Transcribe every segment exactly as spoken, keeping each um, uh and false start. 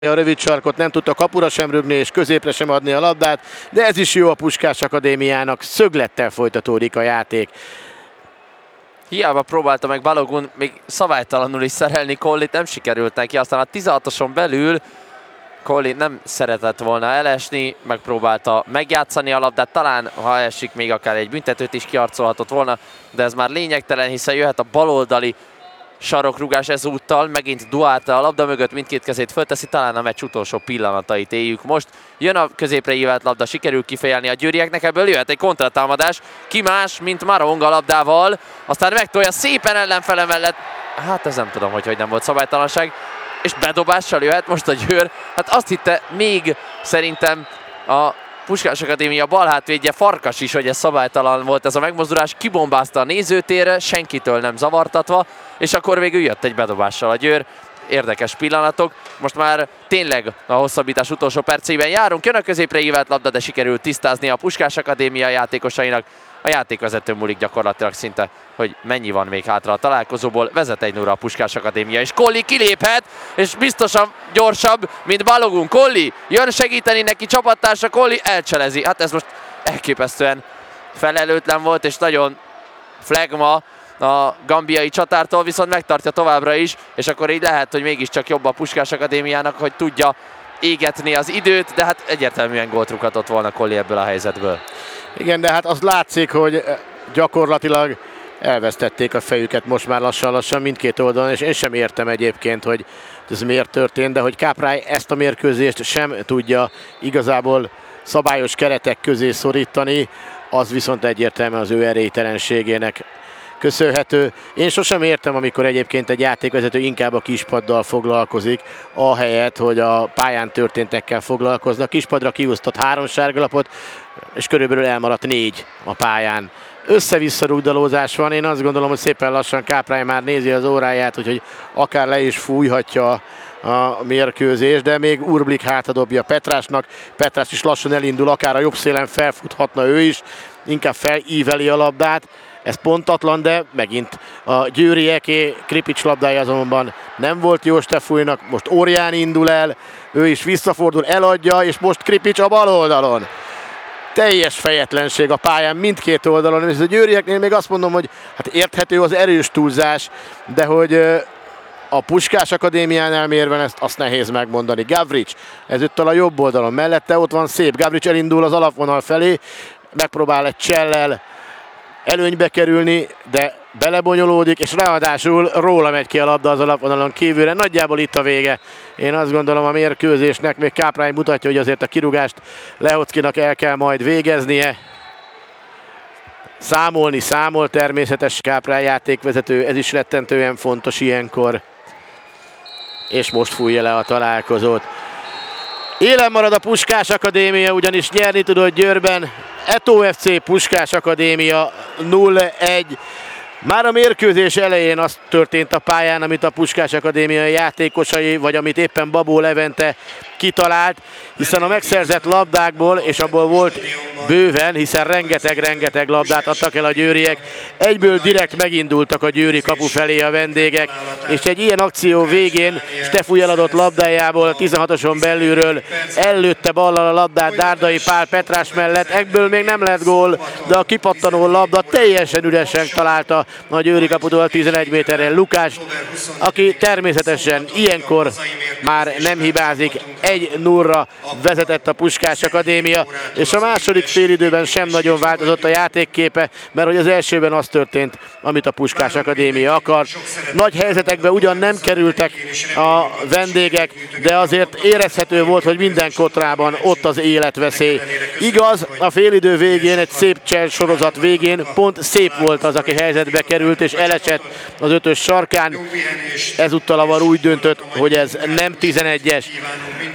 A rövid sarkot nem tudta kapura sem rügni és középre sem adni a labdát, de ez is jó a Puskás Akadémiának, szöglettel folytatódik a játék. Hiába próbálta meg Balogun még szabálytalanul is szerelni Collit, nem sikerült neki, aztán a tizenhatoson belül Colli nem szeretett volna elesni, megpróbálta megjátszani a labdát, talán ha esik még akár egy büntetőt is kiharcolhatott volna, de ez már lényegtelen, hiszen jöhet a baloldali sarokrugás ezúttal, megint Duarte a labda mögött mindkét kezét fölteszi, talán a meccs utolsó pillanatait éljük most. Jön a középre ívelt labda, sikerül kifejelni a győrieknek, ebből jöhet egy kontratámadás, ki más, mint Marong a labdával, aztán megtolja szépen ellenfele mellett, hát ez nem tudom, hogy, hogy nem volt szabálytalanság, és bedobással jöhet most a Győr, hát azt hitte még szerintem a Puskás Akadémia balhátvédje Farkas is, hogy ez szabálytalan volt ez a megmozdulás, kibombázta a nézőtérre, senkitől nem zavartatva, és akkor végül jött egy bedobással a Győr. Érdekes pillanatok, most már tényleg a hosszabbítás utolsó percében járunk, jön a középre ívelt labda, de sikerült tisztázni a Puskás Akadémia játékosainak. A játékvezető múlik gyakorlatilag szinte, hogy mennyi van még hátra a találkozóból. Vezet egy nulla a Puskás Akadémia, és Colli kiléphet, és biztosan gyorsabb, mint Balogun. Colli jön segíteni neki, csapattársa, Colli elcselezi. Hát ez most elképesztően felelőtlen volt, és nagyon flagma a gambiai csatártól, viszont megtartja továbbra is, és akkor így lehet, hogy mégiscsak jobb a Puskás Akadémiának, hogy tudja égetni az időt, de hát egyértelműen gólt rúghatott volna Colli ebből a helyzetből. Igen, de hát az látszik, hogy gyakorlatilag elvesztették a fejüket most már lassan-lassan mindkét oldalon, és én sem értem egyébként, hogy ez miért történt, de hogy Káprály ezt a mérkőzést sem tudja igazából szabályos keretek közé szorítani, az viszont egyértelműen az ő erélytelenségének köszönhető. Én sosem értem, amikor egyébként egy játékvezető inkább a kispaddal foglalkozik, ahelyett, hogy a pályán történtekkel foglalkoznak. Kispadra kiúztat három sárgalapot, és körülbelül elmaradt négy a pályán. Össze-vissza rugdalózás van, én azt gondolom, hogy szépen lassan Káprály már nézi az óráját, úgyhogy akár le is fújhatja a mérkőzés, de még Urblik hátadobja Petrásnak. Petrás is lassan elindul, akár a jobb szélen felfuthatna ő is, inkább felíveli a labdát. Ez pontatlan, de megint a győrieké, Kripics labdája azonban nem volt jó Stefújnak, most Órián indul el, ő is visszafordul, eladja, és most Kripics a bal oldalon. Teljes fejetlenség a pályán mindkét oldalon, és a győrieknél még azt mondom, hogy hát érthető az erős túlzás, de hogy a Puskás Akadémiánál mérve ezt azt nehéz megmondani. Gavrics ezúttal a jobb oldalon, mellette ott van szép, Gavrics elindul az alapvonal felé, megpróbál egy csellel előnybe kerülni, de belebonyolódik, és ráadásul róla megy ki a labda az alapvonalon kívülre. Nagyjából itt a vége. Én azt gondolom a mérkőzésnek, még Káprály mutatja, hogy azért a kirúgást Lehockinak el kell majd végeznie. Számolni számol természetes Káprály játékvezető, ez is rettentően fontos ilyenkor. És most fújja le a találkozót. Élen marad a Puskás Akadémia, ugyanis nyerni tudott Győrben. Eto ef cé Puskás Akadémia nulla egy. Már a mérkőzés elején az történt a pályán, amit a Puskás Akadémia játékosai, vagy amit éppen Babó Levente kitalált, hiszen a megszerzett labdákból, és abból volt bőven, hiszen rengeteg-rengeteg labdát adtak el a győriek, egyből direkt megindultak a győri kapu felé a vendégek, és egy ilyen akció végén Stefúj eladott labdájából a tizenhatoson belülről ellőtte ballal a labdát Dárdai Pál Petrás mellett, ebből még nem lett gól, de a kipattanó labda teljesen üresen találta a győri kaputól tizenegy méterrel Lukást, aki természetesen ilyenkor már nem hibázik, egy nullra vezetett a Puskás Akadémia, és a második félidőben sem nagyon változott a játékképe, mert hogy az elsőben az történt, amit a Puskás Akadémia akar. Nagy helyzetekbe ugyan nem kerültek a vendégek, de azért érezhető volt, hogy minden kotrában ott az életveszély. Igaz, a félidő végén, egy szép csel sorozat végén pont szép volt az, aki helyzetbe került és elesett az ötös sarkán. Ezúttal a VAR úgy döntött, hogy ez nem tizenegyes.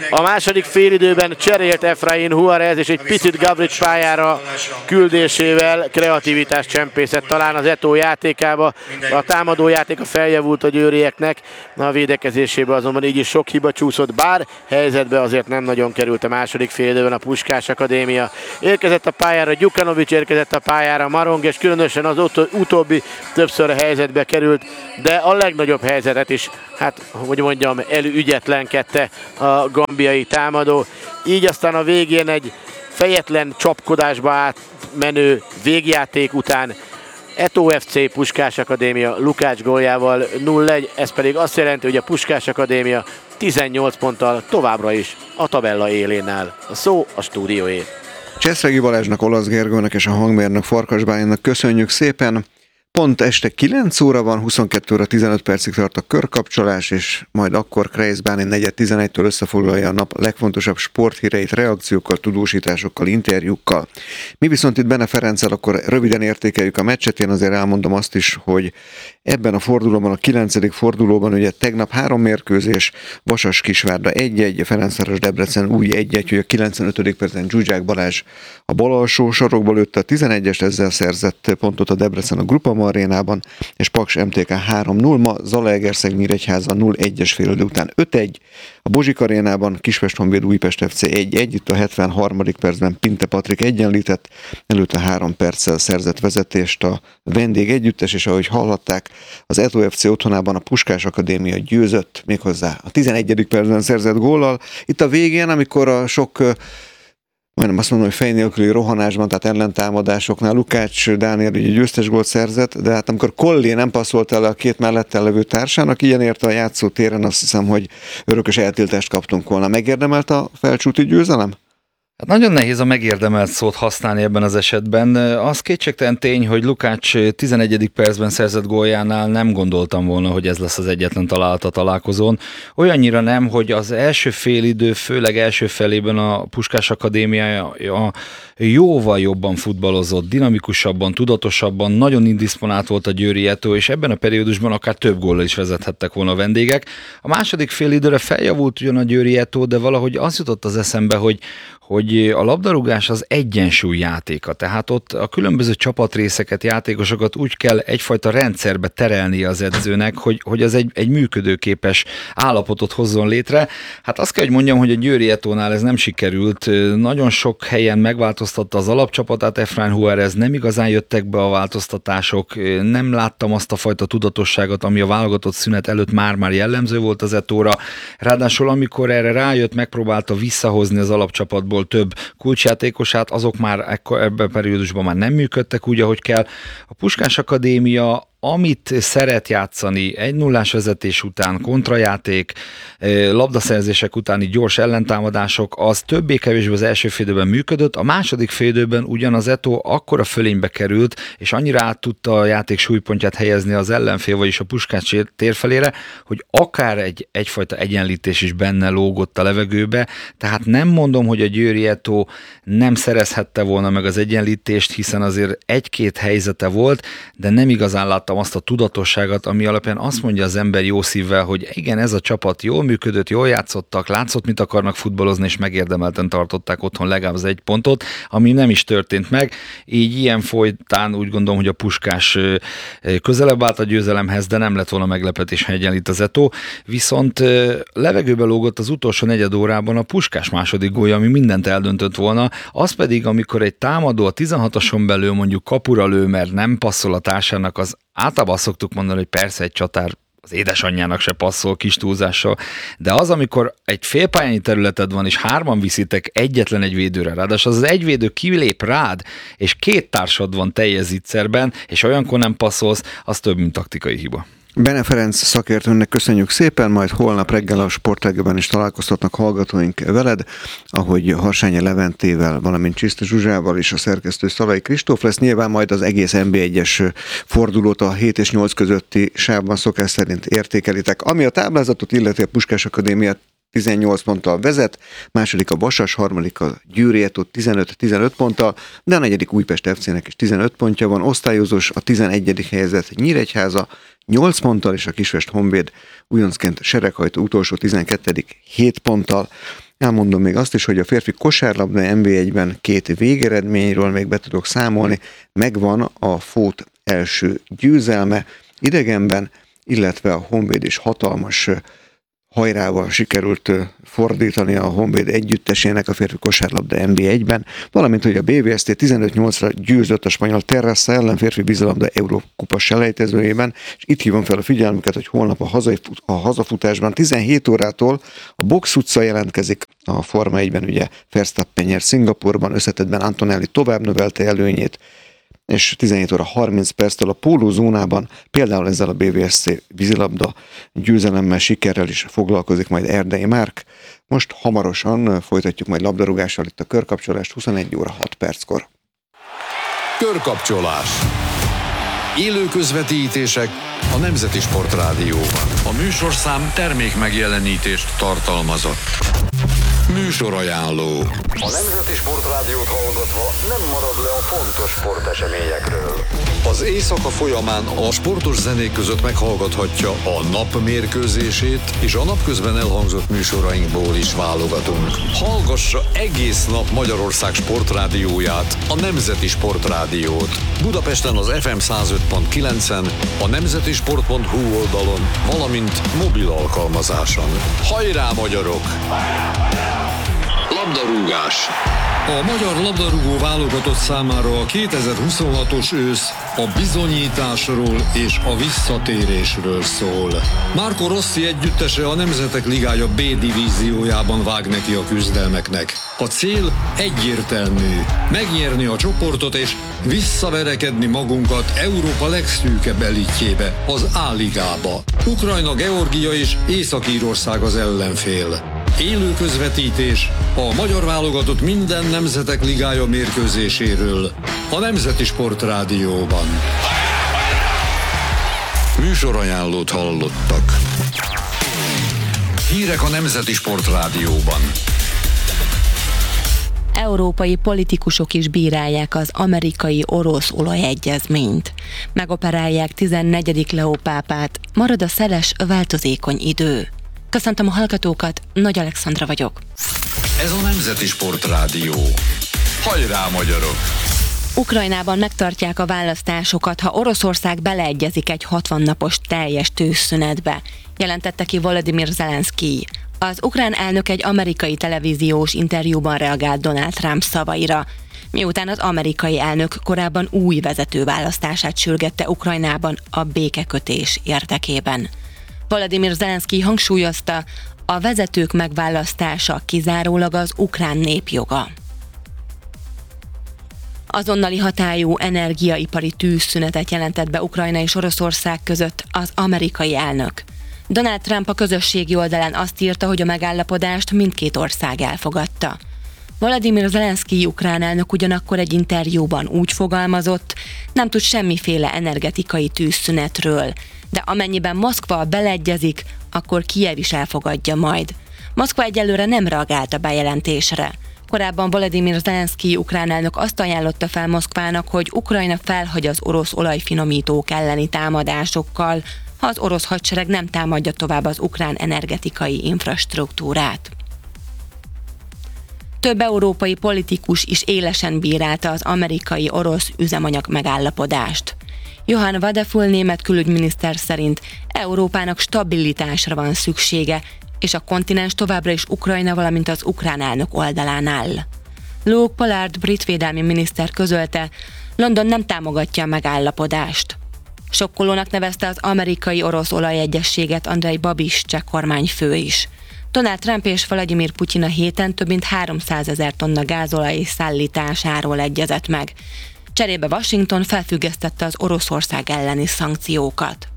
A második félidőben cserélt Efrain Juarez, és egy picit Gabric pályára küldésével kreativitást csempészett talán az Eto'o játékába. A támadó játéka feljavult a győrieknek, a védekezésébe azonban így is sok hiba csúszott, bár helyzetbe azért nem nagyon került a második félidőben a Puskás Akadémia. Érkezett a pályára Gyukanovics, érkezett a pályára Marong, és különösen az ut- utóbbi többször a helyzetbe került, de a legnagyobb helyzetet is, hát hogy mondjam, elügyetlenkedte a gambiai támadó. Így aztán a végén egy fejetlen csapkodásba átmenő végjáték után Eto'o ef cé Puskás Akadémia Lukács góljával nulla egy, ez pedig azt jelenti, hogy a Puskás Akadémia tizennyolc ponttal továbbra is a tabella élén áll. A szó a stúdióé. Cseszregi Balázsnak, Olasz Gergőnek és a hangmérnök Farkas Bálintnak köszönjük szépen. Pont este kilenc óra van, huszonkettő óra tizenöt percig tart a körkapcsolás, és majd akkor Kreisz Bálint negyven tizenegytől összefoglalja a nap legfontosabb sporthíreit reakciókkal, tudósításokkal, interjúkkal. Mi viszont itt Bene Ferenccel akkor röviden értékeljük a meccset. Én azért elmondom azt is, hogy ebben a fordulóban, a kilencedik fordulóban ugye tegnap három mérkőzés, Vasas-Kisvárda egy egy, Ferencváros Debrecen úgy egy egy, hogy a kilencvenötödik percen Zsuzsák Balázs a bal alsó sarokba lőtte a tizenegyest, ezzel szerzett pontot a Debrecen a Grupa Arénában, és Paks em té ká három null, ma Zalaegerszeg Nyíregyháza nulla egyes félidő után öt egy, a Bozsik Arénában Kispest Honvéd Újpest ef cé egy egy, itt a hetvenharmadik percben Pinte Patrik egyenlített, előtte három perccel szerzett vezetést a vendég együttes, és ahogy hallhatták, az Eto'o ef cé otthonában a Puskás Akadémia győzött, méghozzá a tizenegyedik percben szerzett góllal. Itt a végén, amikor a sok majdnem azt mondom, hogy fej nélküli rohanásban, tehát ellentámadásoknál Lukács Dániel egy győztes gólt szerzett, de hát amikor Collé nem passzolt el a két mellettel levő társának, ilyen érte a játszótéren, azt hiszem, hogy örökös eltiltást kaptunk volna. Megérdemelt a felcsúti győzelem? Hát nagyon nehéz a megérdemelt szót használni ebben az esetben. Az kétségtelen tény, hogy Lukács tizenegyedik percben szerzett góljánál nem gondoltam volna, hogy ez lesz az egyetlen találat a találkozón. Olyannyira nem, hogy az első félidő, főleg első felében a Puskás Akadémia jóval jobban futballozott, dinamikusabban, tudatosabban, nagyon indisponált volt a győri Eto'o, és ebben a periódusban akár több góllal is vezethettek volna a vendégek. A második félidőre feljavult ugyan a győri Eto'o, de valahogy az jutott az eszembe, hogy hogy a labdarúgás az egyensúly játéka, tehát ott a különböző csapatrészeket, játékosokat úgy kell egyfajta rendszerbe terelni az edzőnek, hogy, hogy az egy, egy működőképes állapotot hozzon létre. Hát azt kell, hogy mondjam, hogy a győri Eto'nál ez nem sikerült, nagyon sok helyen megváltoztatta az alapcsapatát Efrain Juarez, nem igazán jöttek be a változtatások, nem láttam azt a fajta tudatosságot, ami a válogatott szünet előtt már-már jellemző volt az Eto'ra. Ráadásul amikor erre rájött, megpróbálta visszahozni az alapcsapatból több kulcsjátékosát, azok már ebben a periódusban már nem működtek úgy, ahogy kell. A Puskás Akadémia, amit szeret játszani, egy nullás vezetés után, kontrajáték, labdaszerzések utáni gyors ellentámadások, az többé-kevésbé az első félidőben működött, a második félidőben ugyan az Eto'o akkora fölénybe került, és annyira át tudta a játék súlypontját helyezni az ellenfél, vagyis a Puskás térfelére, hogy akár egy, egyfajta egyenlítés is benne lógott a levegőbe, tehát nem mondom, hogy a győri Eto'o nem szerezhette volna meg az egyenlítést, hiszen azért egy-két helyzete volt, de nem igazán láttam azt a tudatosságot, ami alapján azt mondja az ember jó szívvel, hogy igen, ez a csapat jól működött, jól játszottak, látszott, mit akarnak futballozni, és megérdemelten tartották otthon legalább az egy pontot, ami nem is történt meg. Így ilyen folytán úgy gondolom, hogy a Puskás közelebb állt a győzelemhez, de nem lett volna meglepetés, ha egyenlít az Eto'o. Viszont levegőbe lógott az utolsó negyed órában a Puskás második gólja, ami mindent eldöntött volna. Az pedig, amikor egy támadó a tizenhatoson belül mondjuk kapura lő, mert nem passzol a társának, az általában azt szoktuk mondani, hogy persze egy csatár az édesanyjának se passzol kis túlzással, de az, amikor egy félpályányi területed van, és hárman viszitek egyetlen egy védőre, ráadásul az, az egy védő kilép rád, és két társad van teljes zicserben, és olyankor nem passzolsz, az több, mint taktikai hiba. Bene Ferenc szakértőnek köszönjük szépen, majd holnap reggel a Sportreggelben is találkoztatnak hallgatóink veled, ahogy Harsányi Leventével, valamint Csiszta Zsuzsával és a szerkesztő Szalai Kristóf lesz. Nyilván majd az egész en bé egyes fordulót a hét és nyolc közötti sávban szokás szerint értékelitek. Ami a táblázatot illeti, a Puskás Akadémia tizennyolc ponttal vezet, második a Vasas, harmadik a Győri Eto'o tizenöt ponttal, de a negyedik Újpest ef cének is tizenöt pontja van, osztályozós a tizenegyedik helyzet Nyíregyháza nyolc ponttal, és a Kispest Honvéd újoncként sereghajtó utolsó tizenkettedik hét ponttal. Elmondom még azt is, hogy a férfi kosárlabda en bé egyben két végeredményről még be tudok számolni. Megvan a Fót első győzelme idegenben, illetve a Honvéd is hatalmas hajrával sikerült fordítani a Honvéd együttesének a férfi kosárlabda en bé egyben, valamint hogy a bé vé es té tizenöt nyolcra győzött a spanyol Terrassa ellen férfi vízilabda Eurókupa selejtezőjében, és itt hívom fel a figyelmüket, hogy holnap a, hazai, a hazafutásban tizenhét órától a Box utca jelentkezik a Forma egyben, ugye Verstappen nyert Szingapurban, összetettben Antonelli tovább növelte előnyét, és tizenhét óra harminc perctől a pólózónában például ezzel a bé vé es té vízilabda győzelemmel, sikerrel is foglalkozik majd Erdei Márk. Most hamarosan folytatjuk majd labdarúgással itt a körkapcsolást huszonegy óra hat perckor. Körkapcsolás. Élő közvetítések a Nemzeti Sportrádióban. A műsorszám termék megjelenítést tartalmazott. Műsorajánló. A Nemzeti Sportrádiót hallgatva nem marad le a fontos sporteseményekről. Az éjszaka folyamán a sportos zenék között meghallgathatja a nap mérkőzését, és a napközben elhangzott műsorainkból is válogatunk. Hallgassa egész nap Magyarország sportrádióját, a Nemzeti Sportrádiót. Budapesten az ef em száz öt pont kilencen, a nemzetisport pont hu oldalon, valamint mobil alkalmazáson. Hajrá, magyarok! Labdarúgás. A magyar labdarúgó válogatott számára a kétezer-huszonhatos ősz a bizonyításról és a visszatérésről szól. Marco Rossi együttese a Nemzetek Ligája B divíziójában vág neki a küzdelmeknek. A cél egyértelmű: megnyerni a csoportot és visszaverekedni magunkat Európa legszűkebb elitjébe, az A-ligába. Ukrajna, Georgia és Észak-Írország az ellenfél. Élő közvetítés a magyar válogatott minden Nemzetek Ligája mérkőzéséről a Nemzeti Sportrádióban. Műsorajánlót hallottak. Hírek a Nemzeti Sportrádióban. Európai politikusok is bírálják az amerikai-orosz olajegyezményt. Megoperálják tizennegyedik Leó pápát, marad a szeles, változékony idő. Köszöntöm a hallgatókat, Nagy Alexandra vagyok. Ez a Nemzeti Sportrádió. Hajrá, magyarok! Ukrajnában megtartják a választásokat, ha Oroszország beleegyezik egy hatvan napos teljes tűzszünetbe, jelentette ki Volodymyr Zelenszkij. Az ukrán elnök egy amerikai televíziós interjúban reagált Donald Trump szavaira, miután az amerikai elnök korábban új vezető választását sürgette Ukrajnában a békekötés érdekében. Volodymyr Zelenszkij hangsúlyozta, a vezetők megválasztása kizárólag az ukrán nép joga. Azonnali hatályú energiaipari tűzszünetet jelentett be Ukrajna és Oroszország között az amerikai elnök. Donald Trump a közösségi oldalán azt írta, hogy a megállapodást mindkét ország elfogadta. Volodymyr Zelenszkij ukrán elnök ugyanakkor egy interjúban úgy fogalmazott, nem tud semmiféle energetikai tűzszünetről, de amennyiben Moszkva beleegyezik, akkor Kijev is elfogadja majd. Moszkva egyelőre nem reagált a bejelentésre. Korábban Volodymyr Zelenszkij ukrán elnök azt ajánlotta fel Moszkvának, hogy Ukrajna felhagy az orosz olajfinomítók elleni támadásokkal, ha az orosz hadsereg nem támadja tovább az ukrán energetikai infrastruktúrát. Több európai politikus is élesen bírálta az amerikai-orosz üzemanyag megállapodást. Johann Wadefull német külügyminiszter szerint Európának stabilitásra van szüksége, és a kontinens továbbra is Ukrajna, valamint az ukrán elnök oldalán áll. Luke Pollard brit védelmi miniszter közölte, London nem támogatja a megállapodást. Sokkolónak nevezte az amerikai-orosz olajegyezséget Andrej Babis cseh kormányfő is. Donald Trump és Vladimir Putyin a héten több mint háromszázezer tonna gázolaj szállításáról egyezett meg. Cserébe Washington felfüggesztette az Oroszország elleni szankciókat.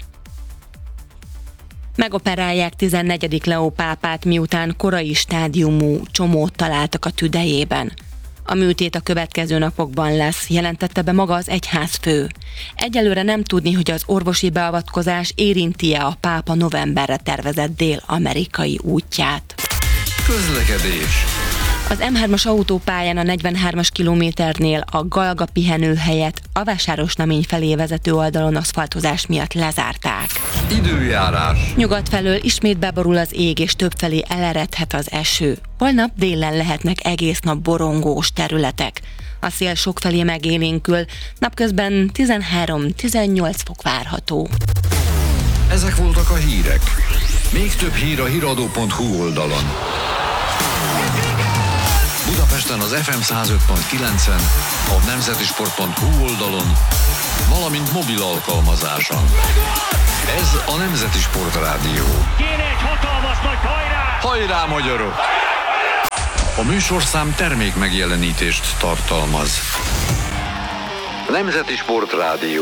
Megoperálják tizennegyedik Leó pápát, miután korai stádiumú csomót találtak a tüdejében. A műtét a következő napokban lesz, jelentette be maga az egyházfő. Egyelőre nem tudni, hogy az orvosi beavatkozás érinti-e a pápa novemberre tervezett dél-amerikai útját. Közlekedés. Az em hármas autópályán a negyvenhármas kilométernél a Galga pihenő helyet a Vásárosnamény felé vezető oldalon aszfaltozás miatt lezárták. Időjárás. Nyugat felől ismét beborul az ég, és többfelé eleredhet az eső. Holnap délen lehetnek egész nap borongós területek. A szél sokfelé megélénkül, napközben tizenhárom-tizennyolc fok várható. Ezek voltak a hírek. Még több hír a híradó pont hú oldalon. Budapesten az ef em száz öt pont kilencen, a nemzetisport pont hú oldalon, valamint mobil alkalmazáson. Ez a Nemzeti Sport Rádió. Kéne egy hatalmas nagy hajrá! Hajrá, magyarok! A műsorszám termék megjelenítést tartalmaz. Nemzeti Sport Rádió.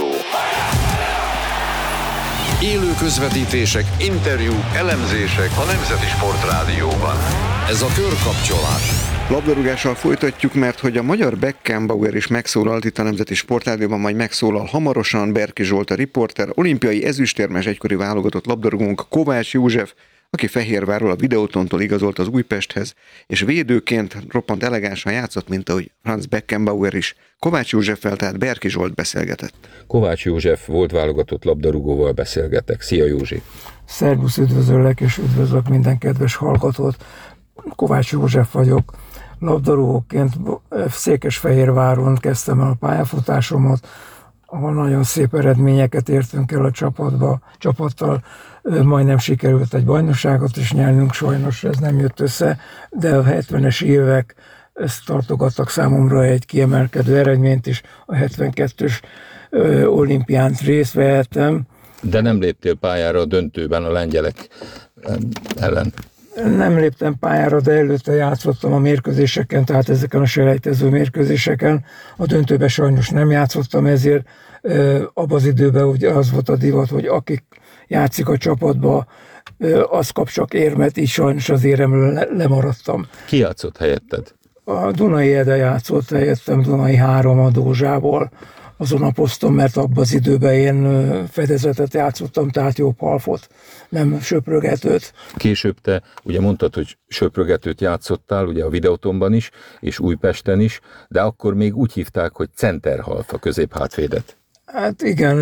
Élő közvetítések, interjúk, elemzések a Nemzeti Sport Rádióban. Ez a körkapcsolás. Labdarúgással folytatjuk, mert hogy a magyar Beckenbauer is megszólalt itt a Nemzeti Sportrádióban, majd megszólal hamarosan. Berki Zsolt a riporter, olimpiai ezüstérmes egykori válogatott labdarúgónk Kovács József, aki Fehérvárról a Videótontól igazolt az Újpesthez, és védőként roppant elegánsan játszott, mint ahogy Franz Beckenbauer is. Kovács Józseffel, tehát Berki Zsolt beszélgetett. Kovács József volt válogatott labdarúgóval beszélgetek. Szia Józsi! Szervusz, üdvözöllek és üdvözlök minden kedves hallgatót. Kovács József vagyok. Labdarúgóként Székesfehérváron kezdtem el a pályafutásomat, ahol nagyon szép eredményeket értünk el a csapatba, csapattal. Majdnem sikerült egy bajnokságot is nyernünk, sajnos ez nem jött össze, de a hetvenes évek ezt tartogattak számomra egy kiemelkedő eredményt is. A hetvenkettős olimpián részt vehettem. De nem léptél pályára a döntőben a lengyelek ellen. Nem léptem pályára, de előtte játszottam a mérkőzéseken, tehát ezeken a selejtező mérkőzéseken. A döntőben sajnos nem játszottam, ezért abban az időben ugye az volt a divat, hogy akik játszik a csapatba, az kap csak érmet, így sajnos az éremről le- lemaradtam. Ki játszott helyetted? A Dunai Ede játszott helyettem, Dunai három a Dózsából, azon a poszton, mert abban az időben én fedezetet játszottam, tehát jobb halfot, nem söprögetőt. Később te ugye mondtad, hogy söprögetőt játszottál, ugye a Videótonban is, és Újpesten is, de akkor még úgy hívták, hogy centerhalf a középhátvédet. Hát igen,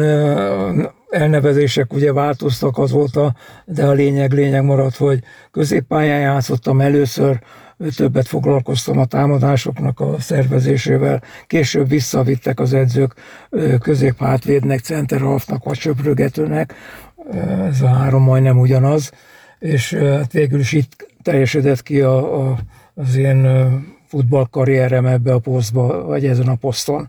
elnevezések ugye változtak, azóta, de a lényeg, lényeg maradt, hogy középpályán játszottam először, többet foglalkoztam a támadásoknak a szervezésével, később visszavittek az edzők középhátvédnek, centerhalfnak vagy söprögetőnek, ez a három majdnem ugyanaz, és hát végül is itt teljesedett ki a, a, az én futballkarrierem ebbe a posztba, vagy ezen a poszton.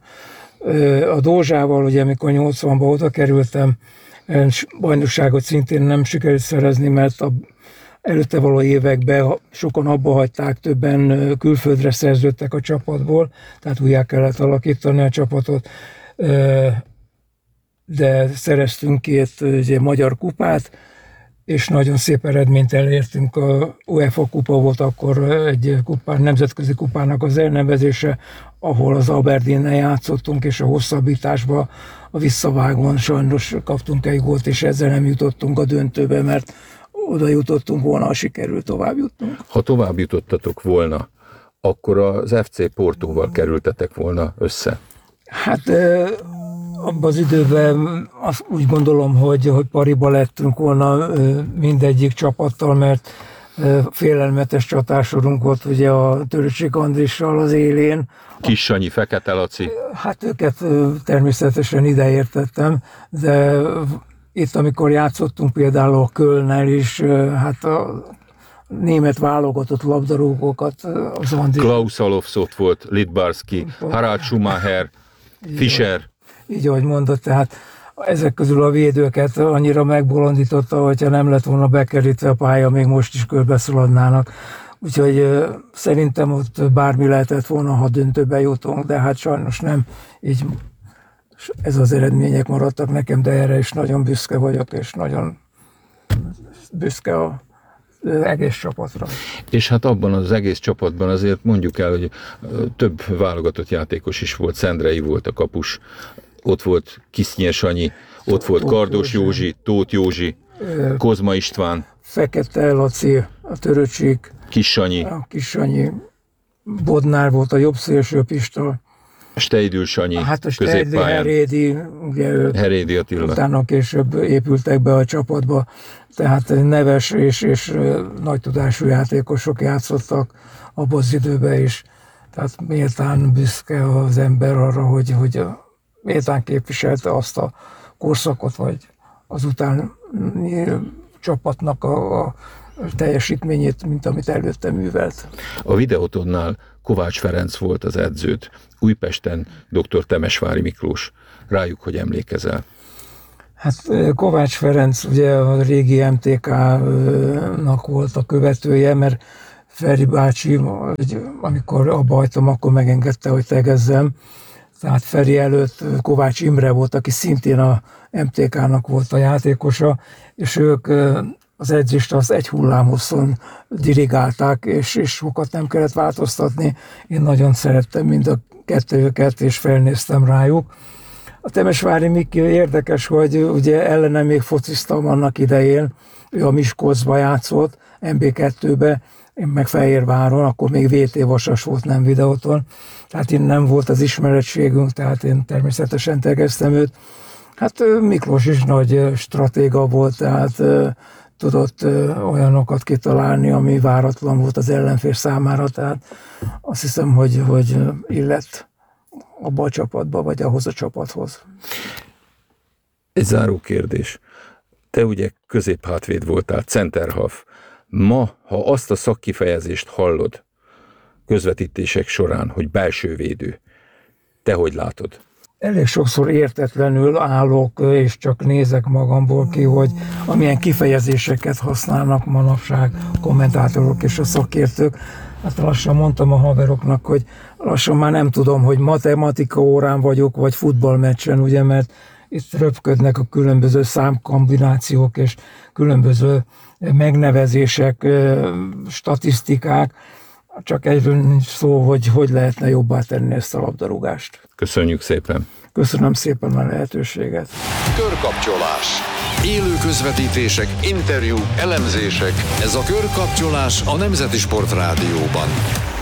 A Dózsával, ugye amikor nyolcvanban oda kerültem, bajnokságot szintén nem sikerült szerezni, mert a előtte való években sokan abba hagyták, többen külföldre szerződtek a csapatból, tehát újjá kellett alakítani a csapatot, de szereztünk két ugye, magyar kupát, és nagyon szép eredményt elértünk. A UEFA kupa volt akkor egy kupán, nemzetközi kupának az elnevezése, ahol az Aberdeennel játszottunk, és a hosszabbításba a visszavágón sajnos kaptunk egy gólt, és ezzel nem jutottunk a döntőbe, mert oda jutottunk volna, ha sikerült tovább jutnunk. Ha tovább jutottatok volna, akkor az ef cé Portóval kerültetek volna össze. Hát abban az időben azt úgy gondolom, hogy, hogy pariba lettünk volna mindegyik csapattal, mert félelmetes csatársorunk volt ugye a Töröcsik Andrissal az élén. Kis Sanyi, Fekete Laci. Hát őket természetesen ideértettem, de itt, amikor játszottunk például a Kölnnel is, hát a német válogatott labdarúgókat, az Andi... Klaus Alofs ott volt, Lidbarski, Harald Schumacher, Fischer. Így, ahogy mondott, tehát ezek közül a védőket annyira megbolondította, hogyha nem lett volna bekerítve a pálya, még most is körbeszaladnának. Úgyhogy szerintem ott bármi lehetett volna, ha döntőbe jutunk, de hát sajnos nem. Így ez az eredmények maradtak nekem, de erre is nagyon büszke vagyok, és nagyon büszke a egész csapatra. És hát abban az egész csapatban azért mondjuk el, hogy több válogatott játékos is volt, Szendrei volt a kapus, ott volt Kisznyér Sanyi, ott volt Tóth Kardos Józsi, Józsi, Tóth Józsi, Kozma István, Fekete Laci, a Töröcsik, Kis Sanyi. a Kis Sanyi, Bodnár volt a jobb szélsőpista. Steidl Sanyi, Hát a Steidl, középpályán. Herédi, ugye ők Herédi Attila. utána később épültek be a csapatba, tehát neves és, és nagy tudású játékosok játszottak abban az időben is. Tehát méltán büszke az ember arra, hogy, hogy méltán képviselte azt a korszakot, vagy azután csapatnak a, a teljesítményét, mint amit előtte művelt. A Videótonnál Kovács Ferenc volt az edzőt, Újpesten dr. Temesvári Miklós. Rájuk, hogy emlékezel? Hát Kovács Ferenc ugye a régi em té ká-nak volt a követője, mert Feri bácsi, amikor abba hagytam, akkor megengedte, hogy tegezzem. Tehát Feri előtt Kovács Imre volt, aki szintén a em té ká-nak volt a játékosa, és ők az edzést az egy hullámhosszon dirigálták, és, és sokat nem kellett változtatni. Én nagyon szerettem mind a kettőjüket, és felnéztem rájuk. A Temesvári Miki érdekes, hogy ugye ellene még fociztam annak idején, ő a Miskolcba játszott, em bé kettőbe, én meg Fehérváron, akkor még vé té Vasas volt, nem Videóton. Tehát én nem volt az ismerettségünk, tehát én természetesen tegeztem őt. Hát Miklós is nagy stratéga volt, tehát tudott olyanokat kitalálni, ami váratlan volt az ellenfél számára, tehát azt hiszem, hogy, hogy illett abba a csapatba, vagy ahhoz a csapathoz. Egy záró kérdés. Te ugye középhátvéd voltál, centerhalf. Ma, ha azt a szakkifejezést hallod közvetítések során, hogy belső védő, te hogy látod? Elég sokszor értetlenül állok, és csak nézek magamból ki, hogy amilyen kifejezéseket használnak manapság a kommentátorok és a szakértők. Hát lassan mondtam a haveroknak, hogy lassan már nem tudom, hogy matematika órán vagyok, vagy futballmeccsen, ugye, mert itt röpködnek a különböző számkombinációk és különböző megnevezések, statisztikák. Csak egyről nincs szó, hogy hogy lehetne jobbá tenni ezt a labdarúgást. Köszönjük szépen! Köszönöm szépen a lehetőséget! Körkapcsolás. Élő közvetítések, interjúk, elemzések. Ez a Körkapcsolás a Nemzeti Sport Rádióban.